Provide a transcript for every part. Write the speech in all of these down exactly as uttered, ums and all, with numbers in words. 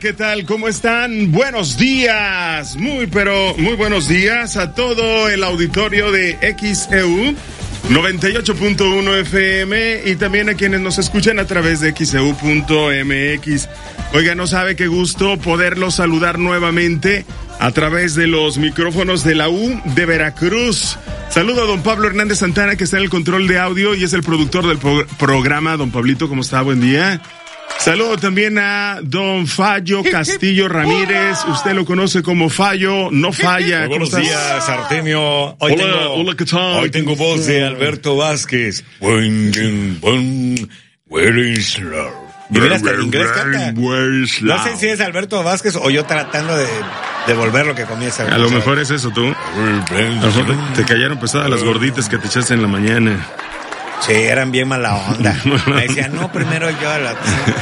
¿qué tal? ¿Cómo están? Buenos días, muy pero muy buenos días a todo el auditorio de X E U noventa y ocho punto uno F M y también a quienes nos escuchan a través de X E U punto M X. Oiga, no sabe qué gusto poderlos saludar nuevamente a través de los micrófonos de la U de Veracruz. Saludo a don Pablo Hernández Santana, que está en el control de audio y es el productor del pro- programa. Don Pablito, ¿cómo está? Buen día. Saludo también a don Fallo Castillo Ramírez. Usted lo conoce como Fallo, no falla. Buenos días, Artemio. Hoy hola, tengo, hola, ¿qué tal? Hoy tengo voz de Alberto Vázquez. Where is love? Y mira, hasta en inglés canta. No sé si es Alberto Vázquez o yo tratando de devolver lo que comienza. A lo mejor es eso, tú. Te cayeron pesadas las gorditas que te echaste en la mañana. Sí, eran bien mala onda. Me decían, no, primero yo. La...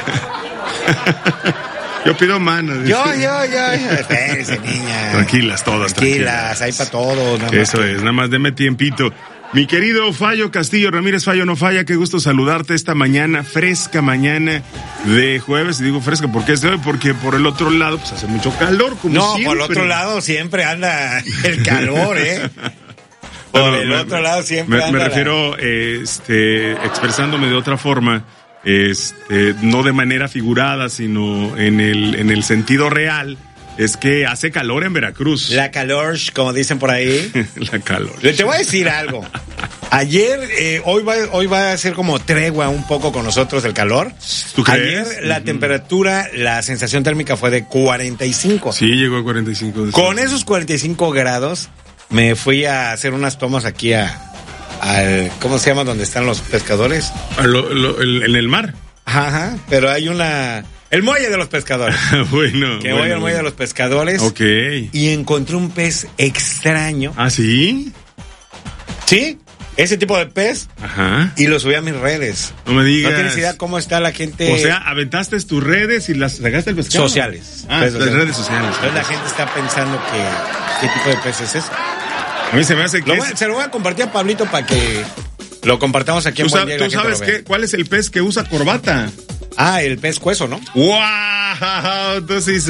Yo pido mano. Yo, yo, yo. Espérense, niña. Tranquilas, todas tranquilas. Tranquilas, hay para todos. Nada Eso más. es, nada más deme tiempito. Mi querido Fallo Castillo Ramírez, Fallo no falla, qué gusto saludarte esta mañana, fresca mañana de jueves. Y digo fresca porque es de hoy, porque por el otro lado pues hace mucho calor, como no, siempre. No, por el otro lado siempre anda el calor, ¿eh? Por no, el me, otro lado siempre me, anda me refiero, la... este, expresándome de otra forma, este, no de manera figurada, sino en el, en el sentido real. Es que hace calor en Veracruz. La calor, como dicen por ahí. La calor. Te voy a decir algo. Ayer, eh, hoy va, hoy va a ser como tregua un poco con nosotros el calor. ¿Tú crees? Ayer la uh-huh. temperatura, la sensación térmica fue de cuarenta y cinco. Sí, llegó a cuarenta y cinco. Con esos cuarenta y cinco grados, me fui a hacer unas tomas aquí a, al, ¿cómo se llama? ¿Dónde están los pescadores? A lo, lo, el, en el mar. Ajá, pero hay una... El muelle de los pescadores. bueno. Que bueno, voy al muelle de los pescadores. Ok. Y encontré un pez extraño. ¿Ah, sí? Sí, ese tipo de pez. Ajá. Y lo subí a mis redes. No me digas. No tienes idea cómo está la gente. O sea, aventaste tus redes y las sacaste el pescado. Sociales. Ah, las sociales. redes sociales. Entonces la gente está pensando que qué tipo de pez es ese. A mí se me hace que lo voy, es... Se lo voy a compartir a Pablito para que lo compartamos aquí en Buen Día. ¿Tú sabes qué, cuál es el pez que usa corbata? Ah, el pez cueso, ¿no? ¡Wow! Tú sí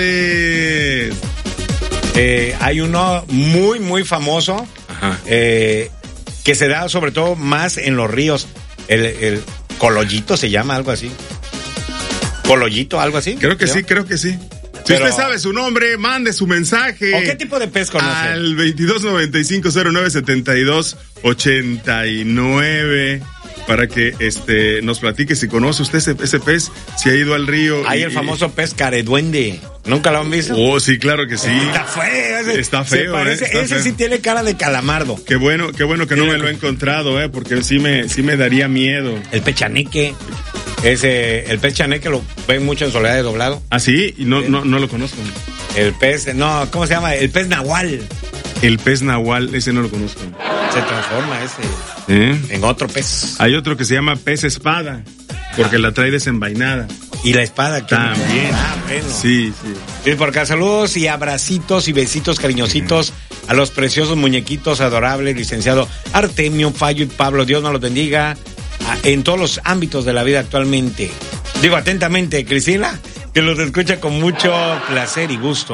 sabes. Eh, hay uno muy, muy famoso. Ajá. Eh, que se da sobre todo más en los ríos. El, el colollito se llama, algo así. ¿Colollito, algo así? Creo que ¿sí? sí, creo que sí. Si Pero, usted sabe su nombre, mande su mensaje. ¿O qué tipo de pez conoce? Al veintidós noventa y cinco cero nueve setenta y dos ochenta y nueve. Para que este nos platique si conoce usted ese, ese pez, si ha ido al río. Hay y, el famoso pez careduende. ¿Nunca lo han visto? Oh, sí, claro que sí. Está feo. Ese, Está feo, parece, eh, está ese feo. sí tiene cara de calamardo. Qué bueno, qué bueno que no me lo he encontrado, eh, porque sí me, sí me daría miedo. El pechaneque. Ese, el pez chaneque lo ven mucho en Soledad de Doblado. ¿Ah, sí? Y no, no, no lo conozco. El pez, no, ¿cómo se llama? El pez nahual. El pez nahual, ese no lo conozco. Se transforma ese ¿Eh? en otro pez. Hay otro que se llama pez espada, porque ah. la trae desenvainada. Y la espada también. Ah, bueno. Sí, sí. Y por acá saludos y abracitos y besitos cariñositos a los preciosos muñequitos adorables, licenciado Artemio, Fallo y Pablo. Dios nos los bendiga en todos los ámbitos de la vida actualmente. Digo atentamente, Cristina, que los escucha con mucho placer y gusto.